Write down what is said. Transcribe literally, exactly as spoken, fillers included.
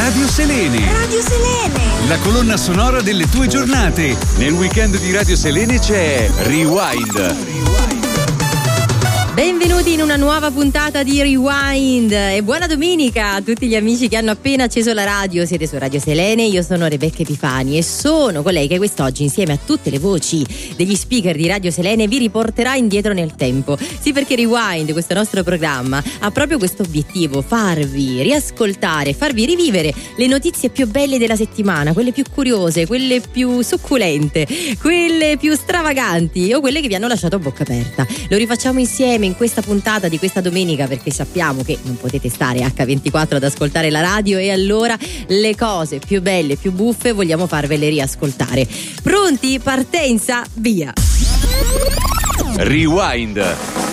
Radio Selene. Radio Selene. La colonna sonora delle tue giornate. Nel weekend di Radio Selene c'è Rewind. Benvenuti in una nuova puntata di Rewind e buona domenica a tutti gli amici che hanno appena acceso la radio. Siete su Radio Selene, io sono Rebecca Epifani e sono colei che quest'oggi insieme a tutte le voci degli speaker di Radio Selene vi riporterà indietro nel tempo. Sì, perché Rewind, questo nostro programma, ha proprio questo obiettivo: farvi riascoltare, farvi rivivere le notizie più belle della settimana, quelle più curiose, quelle più succulente, quelle più stravaganti o quelle che vi hanno lasciato a bocca aperta. Lo rifacciamo insieme in questa puntata di questa domenica, perché sappiamo che non potete stare acca ventiquattro ad ascoltare la radio e allora le cose più belle, più buffe vogliamo farvele riascoltare. Pronti? Partenza, via! Rewind.